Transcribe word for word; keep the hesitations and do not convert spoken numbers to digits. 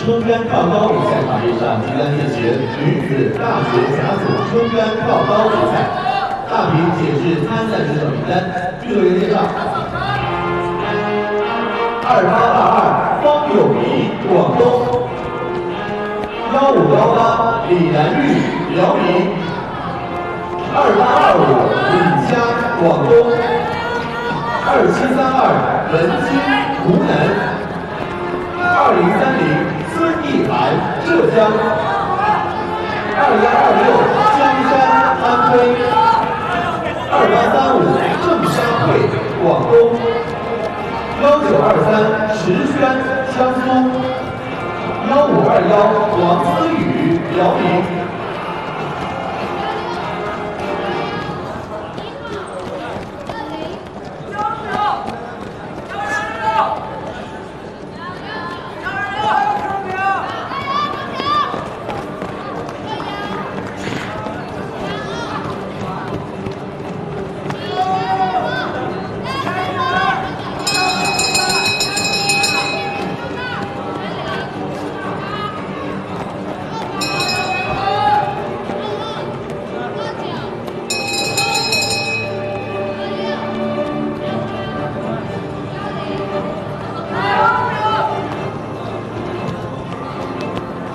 撑杆跳高比赛场地上即将进行女子大学甲组撑杆跳高比赛。大屏显示参赛选手名单，运动员介绍：二八二二方友谊，广东；幺五幺八李兰玉，辽宁；二八二五李佳，广东；二七三二文金，湖南。 二零三零孙艺涵，浙江；二幺二六江山，安徽；二八三五郑山慧，广东；幺九二三石轩，江苏；幺五二幺王思雨，辽宁；